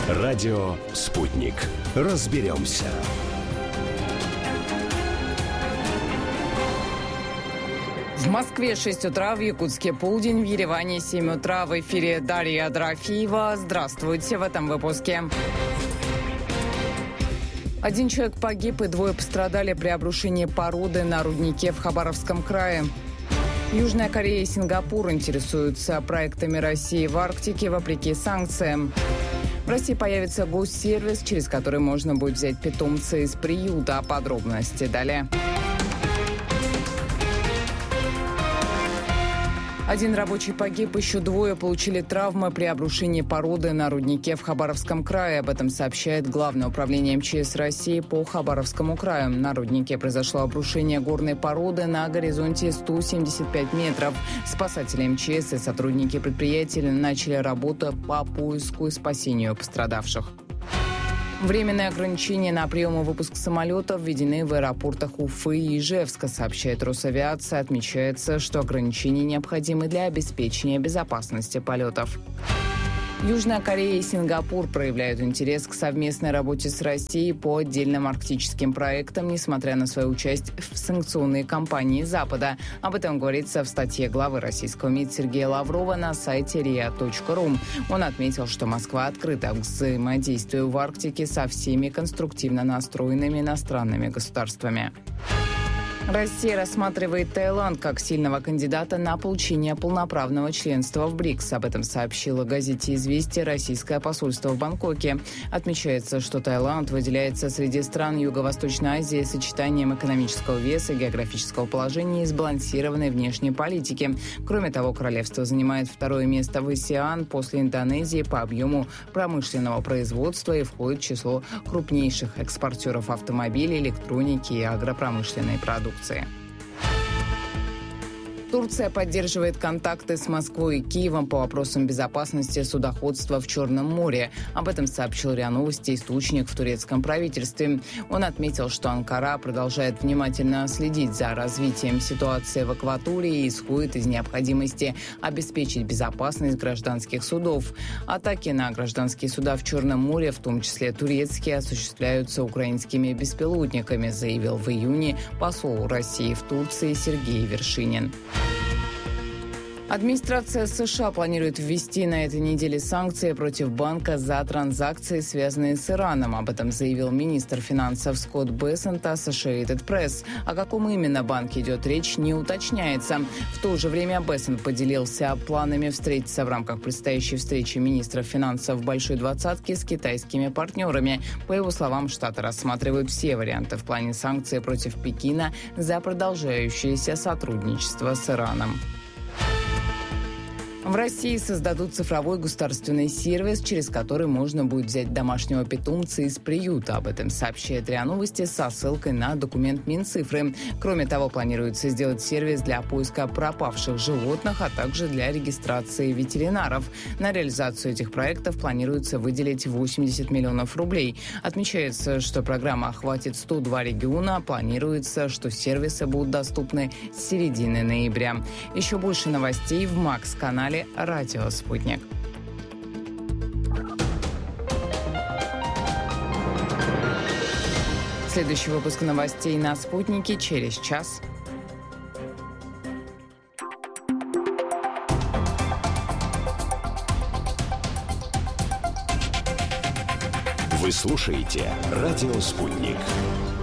Радио «Спутник». Разберемся. В Москве 6 утра, в Якутске полдень, в Ереване 7 утра. В эфире Дарья Дорофеева. Здравствуйте в этом выпуске. 1 человек погиб и 2 пострадали при обрушении породы на руднике в Хабаровском крае. Южная Корея и Сингапур интересуются проектами России в Арктике вопреки санкциям. В России появится госсервис, через который можно будет взять питомца из приюта. Подробности далее. 1 рабочий погиб, еще 2 получили травмы при обрушении породы на руднике в Хабаровском крае. Об этом сообщает Главное управление МЧС России по Хабаровскому краю. На руднике произошло обрушение горной породы на горизонте 175 метров. Спасатели МЧС и сотрудники предприятия начали работу по поиску и спасению пострадавших. Временные ограничения на прием и выпуск самолетов введены в аэропортах Уфы и Ижевска, сообщает Росавиация. Отмечается, что ограничения необходимы для обеспечения безопасности полетов. Южная Корея и Сингапур проявляют интерес к совместной работе с Россией по отдельным арктическим проектам, несмотря на свое участие в санкционной кампании Запада. Об этом говорится в статье главы российского МИД Сергея Лаврова на сайте ria.ru. Он отметил, что Москва открыта к взаимодействию в Арктике со всеми конструктивно настроенными иностранными государствами. Россия рассматривает Таиланд как сильного кандидата на получение полноправного членства в БРИКС. Об этом сообщила газете «Известия» российское посольство в Бангкоке. Отмечается, что Таиланд выделяется среди стран Юго-Восточной Азии сочетанием экономического веса, географического положения и сбалансированной внешней политики. Кроме того, королевство занимает 2 место в АСЕАН после Индонезии по объему промышленного производства и входит в число крупнейших экспортеров автомобилей, электроники и агропромышленной продукции. Турция поддерживает контакты с Москвой и Киевом по вопросам безопасности судоходства в Черном море. Об этом сообщил РИА Новости источник в турецком правительстве. Он отметил, что Анкара продолжает внимательно следить за развитием ситуации в акватории и исходит из необходимости обеспечить безопасность гражданских судов. Атаки на гражданские суда в Черном море, в том числе турецкие, осуществляются украинскими беспилотниками, заявил в июне посол России в Турции Сергей Вершинин. Администрация США планирует ввести на этой неделе санкции против банка за транзакции, связанные с Ираном. Об этом заявил министр финансов Скотт Бессент Associated Press. О каком именно банке идет речь, не уточняется. В то же время Бессент поделился планами встретиться в рамках предстоящей встречи министров финансов Большой Двадцатки с китайскими партнерами. По его словам, Штаты рассматривают все варианты в плане санкций против Пекина за продолжающееся сотрудничество с Ираном. В России создадут цифровой государственный сервис, через который можно будет взять домашнего питомца из приюта. Об этом сообщает РИА Новости со ссылкой на документ Минцифры. Кроме того, планируется сделать сервис для поиска пропавших животных, а также для регистрации ветеринаров. На реализацию этих проектов планируется выделить 80 миллионов рублей. Отмечается, что программа охватит 102 региона. Планируется, что сервисы будут доступны с середины ноября. Еще больше новостей в Макс-канале «Радио Спутник». Следующий выпуск новостей на «Спутнике» через час. Вы слушаете «Радио Спутник».